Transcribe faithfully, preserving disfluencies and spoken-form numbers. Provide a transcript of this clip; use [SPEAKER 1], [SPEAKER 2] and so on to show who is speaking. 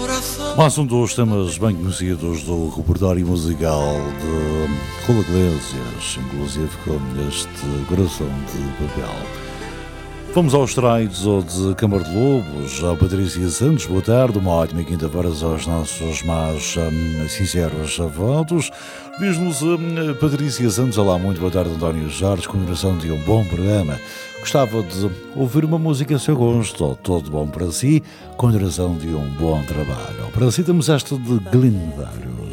[SPEAKER 1] Mais um dos temas bem conhecidos do repertório musical de Julio Iglesias, inclusive com este Coração de Papel. Vamos aos trades ou de Câmara de Lobos, a Patrícia Santos, boa tarde, uma ótima quinta-feira aos nossos mais um, sinceros votos. Diz-nos um, Patrícia Santos, olá, muito boa tarde, António Jorge, continuação de um bom programa. Gostava de ouvir uma música a seu gosto, todo bom para si, continuação de um bom trabalho. Para si temos esta de Glendário.